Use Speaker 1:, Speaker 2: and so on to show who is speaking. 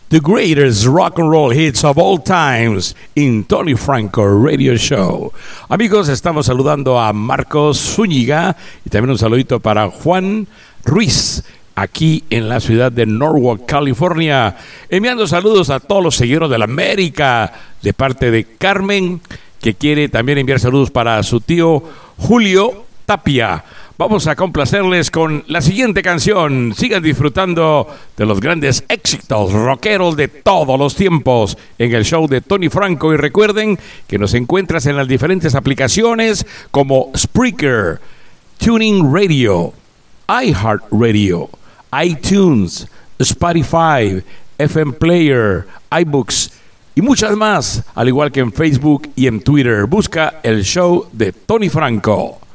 Speaker 1: The greatest rock and roll hits of all times in Tony Franco Radio Show. Amigos, estamos saludando a Marcos Zúñiga y también un saludito para Juan Ruiz, aquí en la ciudad de Norwalk, California. Enviando saludos a todos los seguidores de la América, de parte de Carmen, que quiere también enviar saludos para su tío Julio Tapia. Vamos a complacerles con la siguiente canción. Sigan disfrutando de los grandes éxitos rockeros de todos los tiempos en el show de Tony Franco. Y recuerden que nos encuentras en las diferentes aplicaciones como Spreaker, Tuning Radio, iHeartRadio, iTunes, Spotify, FM Player, iBooks y muchas más, al igual que en Facebook y en Twitter. Busca el show de Tony Franco.